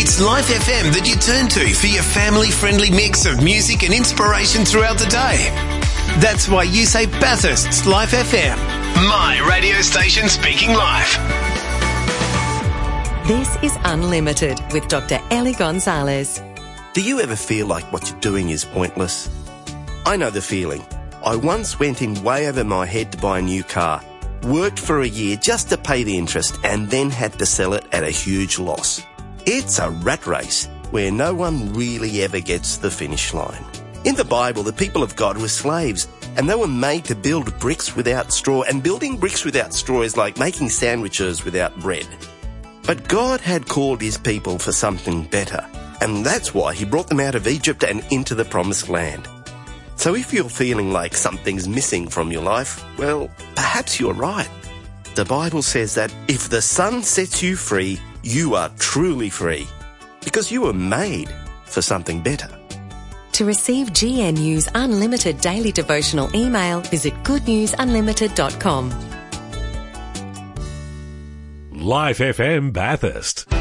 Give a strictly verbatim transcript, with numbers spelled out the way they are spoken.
It's Life F M that you turn to for your family-friendly mix of music and inspiration throughout the day. That's why you say Bathurst's Life F M. My radio station speaking life. This is Unlimited with Doctor Ellie Gonzalez. Do you ever feel like what you're doing is pointless? I know the feeling. I once went in way over my head to buy a new car, worked for a year just to pay the interest, and then had to sell it at a huge loss. It's a rat race where no one really ever gets to the finish line. In the Bible, the people of God were slaves, and they were made to build bricks without straw, and building bricks without straw is like making sandwiches without bread. But God had called his people for something better, and that's why he brought them out of Egypt and into the promised land. So if you're feeling like something's missing from your life, well, perhaps you're right. The Bible says that if the Son sets you free, you are truly free, because you were made for something better. To receive G N U's unlimited daily devotional email, visit good news unlimited dot com. Life F M Bathurst.